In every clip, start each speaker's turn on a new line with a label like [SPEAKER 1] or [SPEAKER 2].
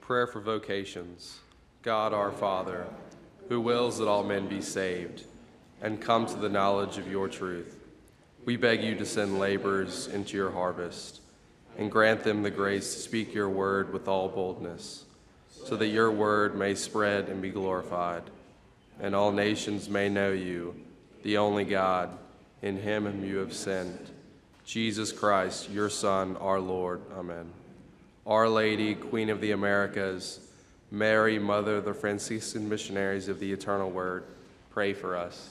[SPEAKER 1] Prayer for vocations. God our Father, who wills that all men be saved and come to the knowledge of your truth, we beg you to send laborers into your harvest and grant them the grace to speak your word with all boldness, so that your word may spread and be glorified, and all nations may know you, the only God, in him whom you have sent, Jesus Christ, your Son, our Lord. Amen. Our Lady, Queen of the Americas, Mary, Mother of the Franciscan Missionaries of the Eternal Word, pray for us.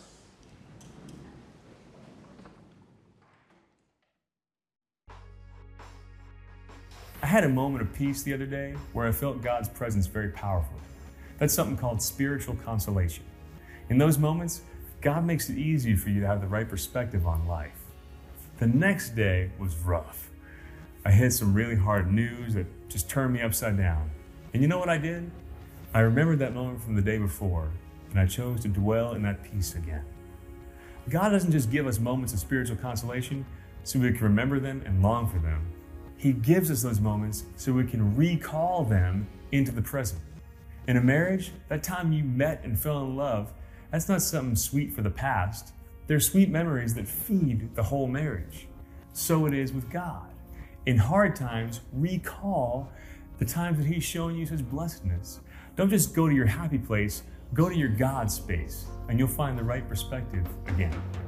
[SPEAKER 2] I had a moment of peace the other day where I felt God's presence very powerfully. That's something called spiritual consolation. In those moments, God makes it easy for you to have the right perspective on life. The next day was rough. I hit some really hard news that just turned me upside down. And you know what I did? I remembered that moment from the day before, and I chose to dwell in that peace again. God doesn't just give us moments of spiritual consolation so we can remember them and long for them. He gives us those moments so we can recall them into the present. In a marriage, that time you met and fell in love, that's not something sweet for the past. They're sweet memories that feed the whole marriage. So it is with God. In hard times, recall the times that He's shown you His blessedness. Don't just go to your happy place, go to your God space, and you'll find the right perspective again.